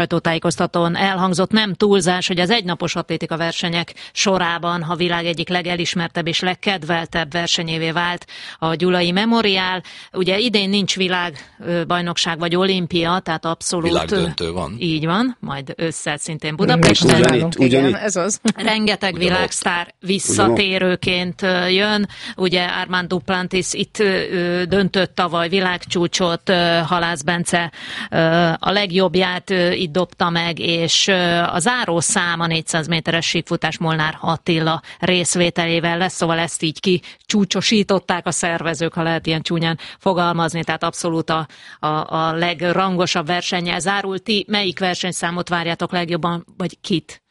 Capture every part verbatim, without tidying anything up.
Sajtótájékoztatón elhangzott, nem túlzás, hogy az egynapos atlétika versenyek sorában a világ egyik legelismertebb és legkedveltebb versenyévé vált a Gyulai Memoriál. Ugye idén nincs világbajnokság vagy olimpia, tehát abszolút... Világdöntő van. Így van, majd ősszel szintén Budapesten. Ugyanitt, ugyanitt. Ez az. Rengeteg Ugyanott. világsztár visszatérőként jön. Ugye Armand Duplantis itt döntött tavaly világcsúcsot, Halász Bence a legjobbját itt dobta meg, és a zárószám a négyszáz méteres síkfutás Molnár Attila részvételével lesz, szóval ezt így kicsúcsosították a szervezők, ha lehet ilyen csúnyán fogalmazni, tehát abszolút a, a, a legrangosabb versennyel zárult. Ti melyik versenyszámot várjátok legjobban, vagy kit?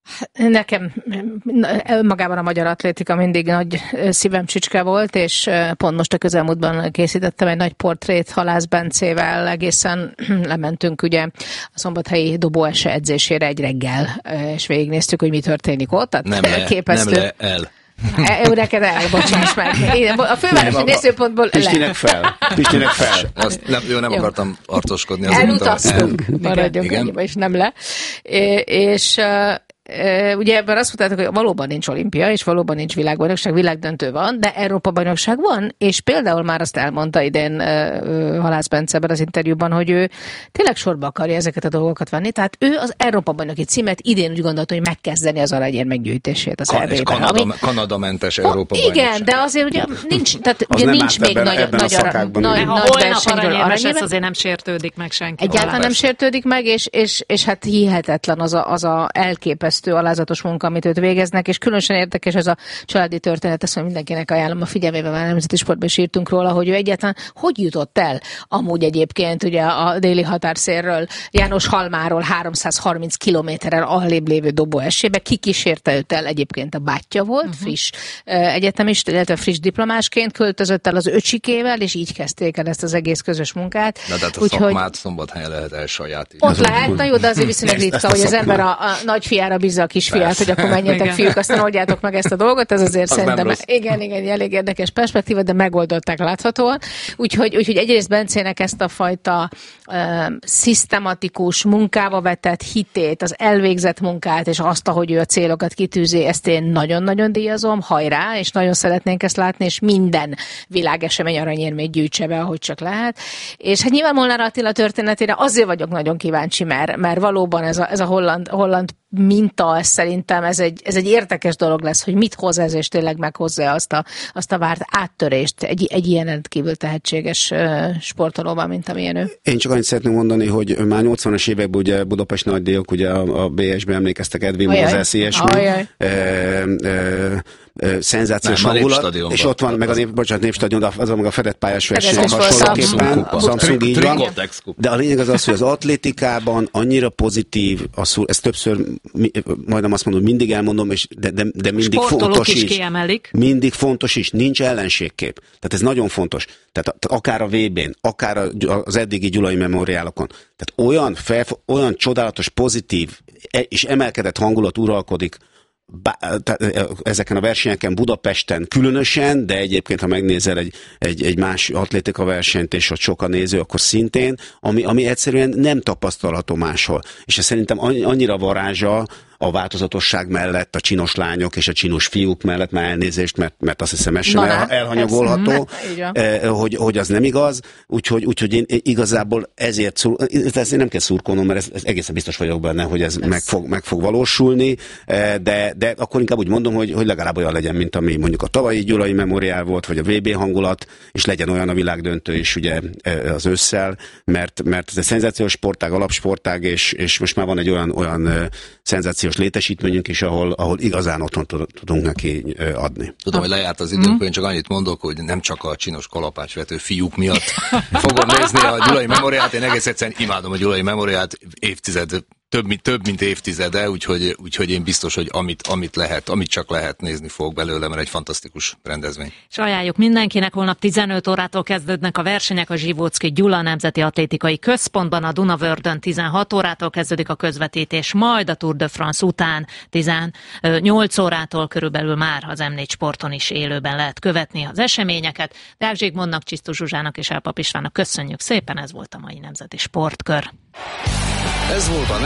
Nekem magában a magyar atlétika mindig nagy szívem csücske volt, és pont most a közelmúltban készítettem egy nagy portrét Halász Bencével, egészen lementünk ugye a szombathelyi dobóese edzésére egy reggel, és végignéztük, hogy mi történik ott. Tehát nem le, képesztő. nem le, el. Jó, neked el, bocsáss meg. Én a fővárosi nézőpontból Pistinek fel. Pistinek fel. Azt nem, jó, nem jó. akartam artoskodni. Elutaztunk. El. Maradjunk ennyiba, és nem le. És... ugye ebben azt mondtátok, hogy valóban nincs olimpia, és valóban nincs világbajnokság, világdöntő van, de Európa-bajnokság van, és például már azt elmondta idén uh, Halász Bence ebben az interjúban, hogy ő tényleg sorba akarja ezeket a dolgokat venni, tehát ő az Európa-bajnoki címet idén úgy gondolta, hogy megkezdeni az aranyérm meggyűjtését az Kan- er-ben. Kanada, ami... Kanada-mentes Európa-bajnokság. Igen, de azért ugye nincs, tehát az ugye nincs még ebben, nagy, ebben nagy, nagy, nagy, Ha nagy holnap versenyről aranyérmes aranyérem. azért nem sértődik meg senki. Egyáltalán nem sértődik meg, és, és, és hát hihetetlen az a, az a elképesztő, alázatos munka, amit őt végeznek, és különösen érdekes ez a családi történet, ezt mindenkinek ajánlom a figyelmébe, már Nemzeti Sportban is írtunk róla, hogy ő egyáltalán hogy jutott el amúgy egyébként ugye a déli határszélről, János Halmáról háromszázharminc kilométerrel arrébb lévő dobóesébe, ki kísérte őt el, egyébként a bátyja volt, uh-huh. friss uh, egyetemist, illetve friss diplomásként költözött el az öcsikével, és így kezdték el ezt az egész közös munkát. Na, tehát a Úgyhogy szakmát Szombathelyen lehet elsajátítani. ott lehet, na jó, de azért viszonylag ritka, hogy az ember a, a nagyfiára bízza a kisfiát, hogy akkor menjetek fiúk, aztán oldjátok meg ezt a dolgot, ez azért az szerintem igen, igen, elég érdekes perspektíva, de megoldották láthatóan. Úgyhogy, úgyhogy egyrészt Bencének ezt a fajta um, szisztematikus munkába vetett hitét, az elvégzett munkát, és azt, ahogy ő a célokat kitűzi, ezt én nagyon-nagyon díjazom, hajrá, és nagyon szeretnénk ezt látni, és minden világesemény aranyérmét gyűjtse be, ahogy csak lehet. És hát nyilván Molnár Attila történetére azért vagyok nagyon kíváncsi, mert, mert valóban ez a, ez a holland, holland minta, ez szerintem ez egy, ez egy érdekes dolog lesz, hogy mit hoz ez, és tényleg meghozza azt a, azt a várt áttörést egy, egy ilyen rendkívül tehetséges uh, sportolóban, mint amilyen ő. Én csak annyit szeretném mondani, hogy már nyolcvanas években ugye Budapest nagydíjak, ugye a, a bé es-ben emlékeztek Edwin az es zé es szenzációs hangulat, és ott van meg a nép, bocsánat, Népstadion, az meg a fedett pályás verseny hasonlóképpen, a Samsung így van. De a lényeg az az, hogy az atlétikában annyira pozitív, a szúr, ezt többször majdnem azt mondom, mindig elmondom, és de, de, de mindig fontos is. Kiemelik. Mindig fontos is, nincs ellenségkép. Tehát ez nagyon fontos. Tehát akár a vé bén, akár az eddigi Gyulai Memoriálokon. Tehát olyan, fel, olyan csodálatos, pozitív és emelkedett hangulat uralkodik Bá, ezeken a versenyeken Budapesten különösen, de egyébként, ha megnézel egy, egy, egy más atlétika versenyt, és ott sok a néző, akkor szintén, ami, ami egyszerűen nem tapasztalható máshol. És ez szerintem annyira varázsa a változatosság mellett, a csinos lányok és a csinos fiúk mellett, már elnézést, mert, mert azt hiszem ez sem el, elhanyagolható, eh, hogy, hogy az nem igaz, úgyhogy, úgyhogy én igazából ezért, szur, ezért nem kell szurkolnom, mert ez, ez egészen biztos vagyok benne, hogy ez, ez. Meg, fog, meg fog valósulni, eh, de, de akkor inkább úgy mondom, hogy, hogy legalább olyan legyen, mint ami mondjuk a tavalyi Gyulai Memoriál volt, vagy a vé bé hangulat, és legyen olyan a világdöntő is ugye az ősszel, mert, mert ez egy szenzációs sportág, alapsportág, és, és most már van egy olyan, olyan szenzációs létesítményünk is, ahol, ahol igazán otthon tudunk neki adni. Tudom, hogy lejárt az időnk, én csak annyit mondok, hogy nem csak a csinos kalapácsvető fiúk miatt fogom nézni a Gyulai Memoriát, én egész egyszerűen imádom a Gyulai Memoriát, évtized, több mint, több mint évtizede, úgyhogy, úgyhogy én biztos, hogy amit, amit lehet, amit csak lehet nézni fog belőle, mert egy fantasztikus rendezvény. És ajánljuk mindenkinek, holnap tizenöt órától kezdődnek a versenyek a Zsivóczky Gyula Nemzeti Atlétikai Központban, a Dunavördön tizenhat órától kezdődik a közvetítés, majd a Tour de France után tizennyolc órától körülbelül már az em négy Sporton is élőben lehet követni az eseményeket. Deák Zsigmondnak, Csisztus Zsuzsának és Elpap Istvánnak köszönjük szépen, ez volt a mai Nemzeti Sportkör. Ez volt a